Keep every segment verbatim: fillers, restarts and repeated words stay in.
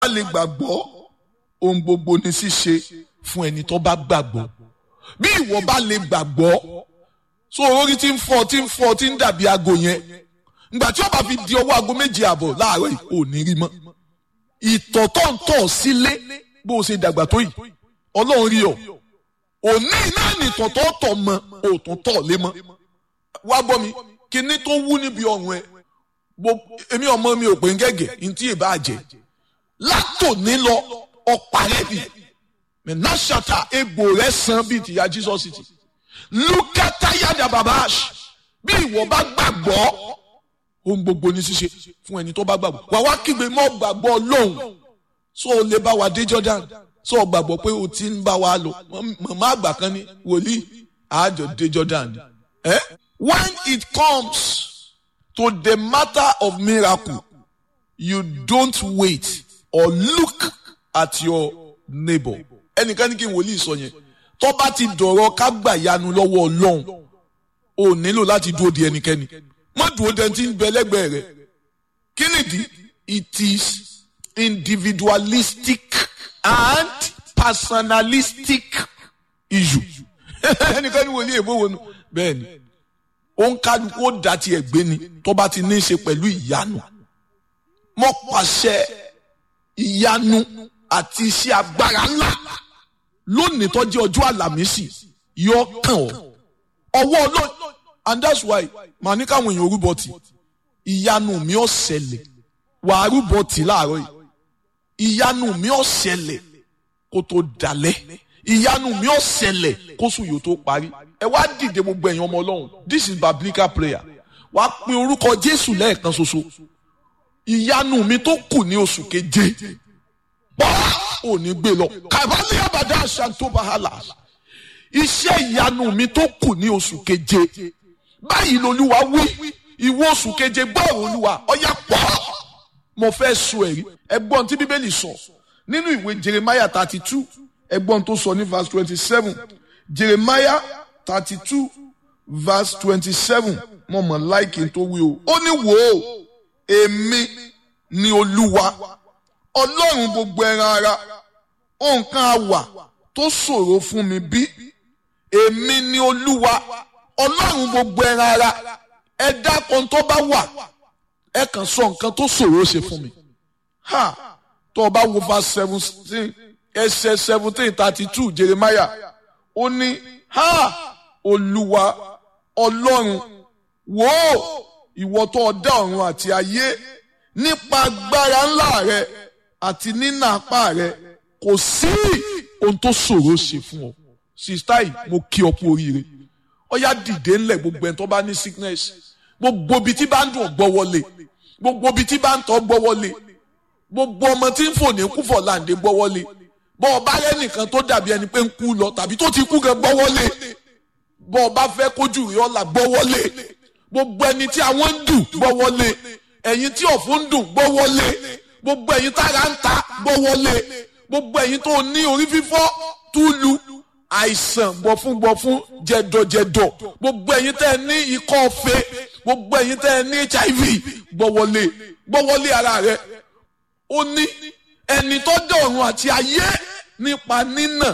bá lè gbàgbọ́ ohun gbogbo ní ṣíṣe fún ẹni tó bá gbàgbọ́. Bí ìwọ bá lè gbàgbọ́, so orí tí ń fọ́ tí ń fọ́ tí ń dàbí aago yẹn, ìgbà tí ó bá fi di ọwọ́ aago méjì àbọ̀ láàárọ̀ yìí ò ní rí mọ́. Ìtọ̀ tó ń tọ̀ sílé bó o ṣe dàgbà tó yìí, Ọlọ́run rí ọ. Òní náà ní ìtọ̀ tó tọ̀ mọ́ òtún tọ̀ lé mọ́. Wá gbọ́ mi, kíní tó wú níbi ọ̀run ẹ, èmi ọmọ mi ò pé ń gẹ́gẹ́ ní tí èbá jẹ. Látòní lọ ọ̀pá rẹ̀ bì. Mẹ̀náṣàtà egbò rẹ̀ san bíi tìyá Jesus ti. Lukata yada babash. Bí ìwọ bá gbàgbọ́, ohun gbogbo ní ṣíṣe fún ẹni tó bá gbàgbọ́. Wà wá kígbe mọ́ gbàgbọ́ Ọlọ́run. So o lè bá wa dé Jordan. So o gbàgbọ́ pé o ti ń bá wa lọ. Màmá àgbà kan ní wòlíì àjọ dé Jordan. Eh? When it comes to the matter of miracle, you don't wait or look at your neighbor. Ẹnìkan ní kí n wòlíì sọ yẹn. Tó bá ti dọ̀rọ̀ ká gbà yanu lọ́wọ́ Ọlọ́run, o nílò láti dúró di ẹnikẹ́ni. Má dúró dẹni tí ń bẹ lẹ́gbẹ̀ẹ́ rẹ̀. Kí nìdí? It is individualistic and personalistic issue. Ẹnìkan ní wòlíì èbó wo nu? Bẹ́ẹ̀ni, ó ń kálukú ó dá tiẹ̀ gbé ni tó bá ti ní í ṣe pẹ̀lú ìyanu. Mo pàṣẹ ìyanu àti iṣẹ́ agbára ńlá lónìí tó jẹ́ ọjọ́ àlàmísì yóò kàn ọ́. Ọwọ́ Ọlọ́run, and that's why màá ní káwọn èèyàn rúbọ tì. Ìyanu mi ò ṣẹlẹ̀, wàá rúbọ tì láàárọ̀ yìí. Ìyanu mi ò ṣẹlẹ̀ kó tó dalẹ̀. Ìyanu mi ò ṣẹlẹ̀ kó sùn yóò tó parí. Ẹ wá dìde gbogbo ẹ̀yin ọmọ Ọlọ́run. This is biblical prayer. Wàá pe orúkọ Jésù lẹ́ẹ̀kan ṣoṣo. Ìyanu mi tó kù ní oṣù keje. Bọ́lá ò ní gbé lọ. Kàbálí àbàdà àṣàntó bàhálà. Iṣẹ́ ìyanu mi tó kù ní oṣù keje. Báyìí lolúwa wí. Ìwọ oṣù keje gbọ́rọ̀ Olúwa. Ọ̀yá pọ̀. Mo fẹ́ sọ ẹ̀rí. Ẹgbọ́n tí Bíbélì sọ. Nínú ìwé Jeremiah thirty two. Ẹgbọ́n tó sọ ní verse twenty seven. Jeremiah thirty two verse twenty seven. Mo mọ̀ láìkí tó wí o. Ó ní wò ó. Èmi ni Olúwa. Ọlọ́run gbogbo ẹran ara. Nǹkan àwà tó ṣòro fún mi bí. Èmi ni Olúwa. Ọlọ́run gbogbo ẹran ara. Ẹ dákun tó bá wà. Ẹ kàn sọ nǹkan tó ṣòro ṣe fún mi. Ha! Tó bá wo verse seventeen, ẹsẹ̀ seventeen thirty two Jeremiah. Ó ní ha! Olúwa Ọlọ́run wò ó ìwọ tó dá ọ̀run àti ayé nípa agbára ńlá rẹ àti nínà apá rẹ kò sí ohun tó ṣòro ṣe fún ọ. Sista yìí mo kí ọ kú oríire. Ó yá dìde ńlẹ̀ gbogbo ẹni tó bá ní sickness. Gbogbo ibi tí bá ń dùn gbọ́ wọlé. Gbogbo ibi tí bá ń tọ́ gbọ́ wọlé. Gbogbo ọmọ tí ń fò ní kú fọ̀ láǹdé gbọ́ wọlé. Bọ́ ọba rẹ nìkan tó dàbí ẹni pé ń kú lọ tàbí tó ti kú gan gbọ́ wọlé. Bọ́ ọba fẹ́ kójú rí ọ̀la gbọ́ wọlé. Gbogbo ẹni tí àwọn ń dùn gbọ́ wọlé. Ẹ̀yin tí ọ̀fun ń dùn gbọ́ wọlé. Gbogbo ẹ̀yin tára ń ta gbọ́ wọlé. Gbogbo ẹ̀yin tó ní orí fífọ́ túlù àìsàn gbọ̀fúngbọ̀fún jẹ̀dọ̀jẹ̀dọ̀. Gbogbo ẹ̀yin tẹ́ ẹ ní ikọ́ ọ̀fẹ́. Gbogbo ẹ̀yin tẹ́ ẹ ní H I V gbọ́ wọlé. Gbọ́ wọlé ara rẹ̀. Ó ní ẹni tó dá ọ̀run àti ayé nípa nínà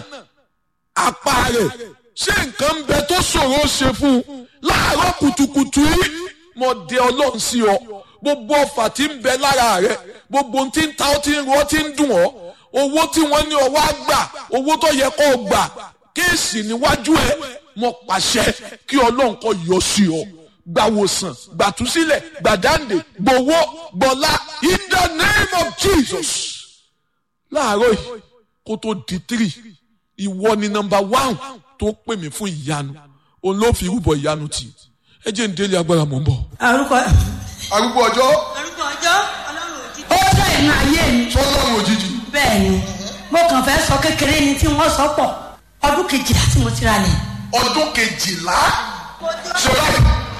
apá rẹ̀. Ṣé nǹkan ń bẹ tó ṣòro ṣe fún un? Láàárọ̀ kùtùkùtù yìí mo dé Ọlọ́run sí ọ. Gbogbo ọfà tí ń bẹ lára rẹ̀, gbogbo ohun tí ń ta ọ́ tí ń ro ọ́ tí ń dùn ọ́, owó tí wọ́n ní ọwọ́ á gbà, owó tó yẹ kó o gbà, kéèsì níwájú ẹ, mo pàṣẹ kí Ọlọ́run kó yọ sí ọ. Gbàwòsàn, gbàtúsílẹ̀, gbàdáǹdè, gbowó, gbọ́lá, in the name of Jesus. Láàárọ̀ yìí kó tó di three, ìwọ ni number one tó pè mí fún ìyanu. Òun ló fi rúbọ ìyanu tì. Ẹ jẹ́ ń délé agbára mò ń bọ̀. Arúgbó Arúgbó ọjọ́. Arúgbó ọjọ́ Ọlọ́run òjijì. Ó dá ìnú ayé mi. Sọ́lọ́run òjijì. Bẹ́ẹ̀ni, mo kàn fẹ́ sọ kékeré ni tí wọ́n sọ pọ̀. Ọdún kejìlá tí mo ti ra lẹ̀. Ọdún kejìlá? Ṣọlá.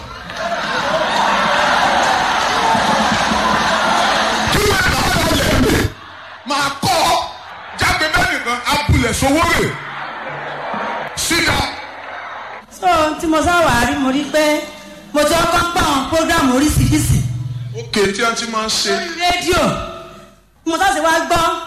Kí ló ń bá wà lẹ́nu? Màá kọ́ jágbe bẹ́ẹ̀ nìkan, abúlé sowó rè. Sídà. So tí mo sáwà rí mo rí pé mo ti ọkọ ń pa àwọn program oríṣiríṣi. Òkè tí a ti máa ń ṣe. Lórí rédíò mo sá sì wá gbọ́